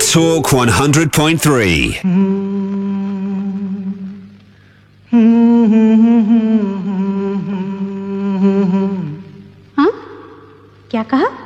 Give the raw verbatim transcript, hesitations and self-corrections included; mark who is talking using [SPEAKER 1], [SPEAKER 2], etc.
[SPEAKER 1] Talk one hundred point three.
[SPEAKER 2] हाँ? क्या कहा?